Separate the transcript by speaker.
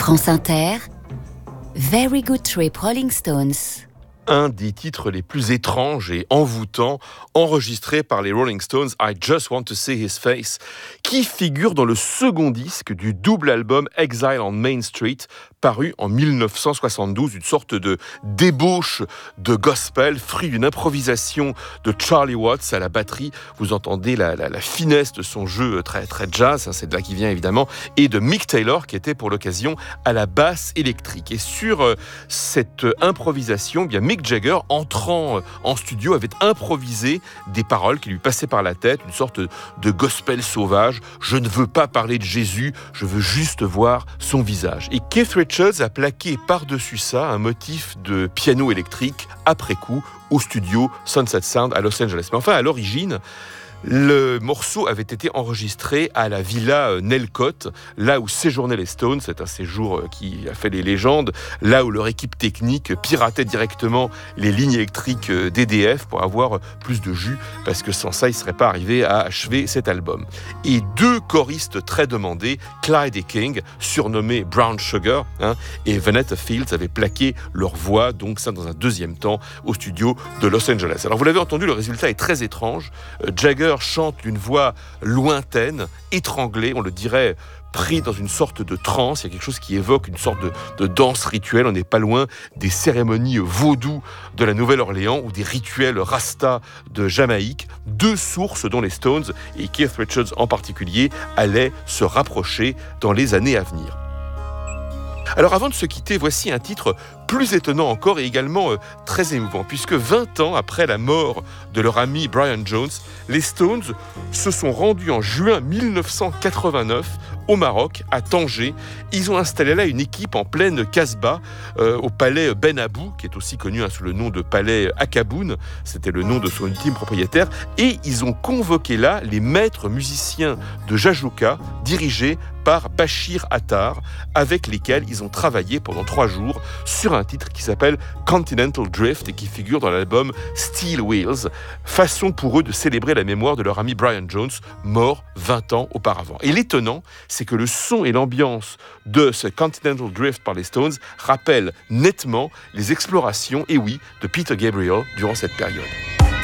Speaker 1: France Inter, Very Good Trip Rolling Stones.
Speaker 2: Un des titres les plus étranges et envoûtants enregistrés par les Rolling Stones, I Just Want to See His Face, qui figure dans le second disque du double album Exile on Main Street, paru en 1972, une sorte de débauche de gospel, fruit d'une improvisation de Charlie Watts à la batterie. Vous entendez la finesse de son jeu très, très jazz, c'est de là qu'il vient évidemment, et de Mick Taylor qui était pour l'occasion à la basse électrique. Et sur cette improvisation, bien Mick Jagger, entrant en studio, avait improvisé des paroles qui lui passaient par la tête, une sorte de gospel sauvage. Je ne veux pas parler de Jésus, je veux juste voir son visage. Et Keith Richards a plaqué par-dessus ça un motif de piano électrique après coup au studio Sunset Sound à Los Angeles. Mais enfin, à l'origine, le morceau avait été enregistré à la Villa Nelcott, là où séjournaient les Stones. C'est un séjour qui a fait les légendes, là où leur équipe technique piratait directement les lignes électriques d'EDF pour avoir plus de jus, parce que sans ça, ils ne seraient pas arrivés à achever cet album. Et deux choristes très demandés, Clyde et King, surnommés Brown Sugar, et Vanetta Fields, avaient plaqué leur voix, donc ça dans un deuxième temps, au studio de Los Angeles. Alors vous l'avez entendu, le résultat est très étrange. Jagger chante d'une voix lointaine, étranglée, on le dirait pris dans une sorte de transe. Il y a quelque chose qui évoque une sorte de danse rituelle. On n'est pas loin des cérémonies vaudou de la Nouvelle-Orléans ou des rituels rasta de Jamaïque. Deux sources dont les Stones et Keith Richards en particulier allaient se rapprocher dans les années à venir. Alors avant de se quitter, voici un titre plus étonnant encore et également très émouvant, puisque 20 ans après la mort de leur ami Brian Jones, les Stones se sont rendus en juin 1989 au Maroc, à Tanger. Ils ont installé là une équipe en pleine Casbah, au palais Ben Abou, qui est aussi connu sous le nom de palais Akaboun, c'était le nom de son ultime propriétaire, et ils ont convoqué là les maîtres musiciens de Jajouka, dirigés par Bachir Attar, avec lesquels ils ont travaillé pendant 3 jours sur un titre qui s'appelle Continental Drift et qui figure dans l'album Steel Wheels, façon pour eux de célébrer la mémoire de leur ami Brian Jones, mort 20 ans auparavant. Et l'étonnant, c'est que le son et l'ambiance de ce Continental Drift par les Stones rappellent nettement les explorations, et oui, de Peter Gabriel durant cette période.